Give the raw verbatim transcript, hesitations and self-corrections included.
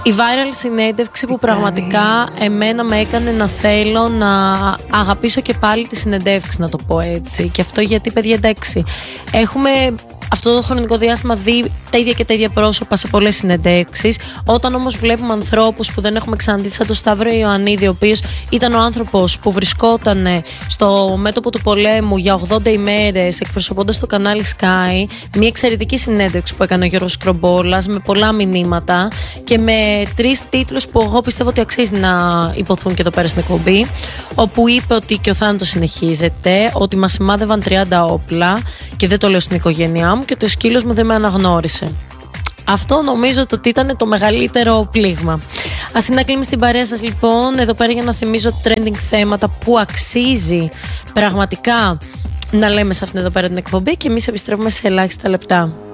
Η viral συνέντευξη που πραγματικά εμένα με έκανε να θέλω να αγαπήσω και πάλι τη συνεντεύξη, να το πω έτσι. Και αυτό γιατί, παιδιά, εντάξει, έχουμε αυτό το χρονικό διάστημα δει τα ίδια και τα ίδια πρόσωπα σε πολλές συνεντεύξεις. Όταν όμως βλέπουμε ανθρώπους που δεν έχουμε ξαναδεί, σαν τον Σταύρο Ιωαννίδη, ο οποίος ήταν ο άνθρωπος που βρισκόταν στο μέτωπο του πολέμου για ογδόντα ημέρες εκπροσωπώντας το κανάλι Sky, μια εξαιρετική συνέντευξη που έκανε ο Γιώργος Κρομπόλας με πολλά μηνύματα και με τρεις τίτλους που εγώ πιστεύω ότι αξίζει να υποθούν και εδώ πέρα στην εκπομπή, όπου είπε ότι και ο θάνατος συνεχίζεται, ότι μας σημάδευαν τριάντα όπλα και δεν το λέω στην οικογένειά μου και το σκύλος μου δεν με αναγνώρισε. Αυτό νομίζω ότι ήταν το μεγαλύτερο πλήγμα. Αθηνά Κλίμη στην παρέα σας λοιπόν, εδώ πέρα για να θυμίζω trending θέματα που αξίζει πραγματικά να λέμε σε αυτήν εδώ πέρα την εκπομπή, και εμείς επιστρέφουμε σε ελάχιστα λεπτά.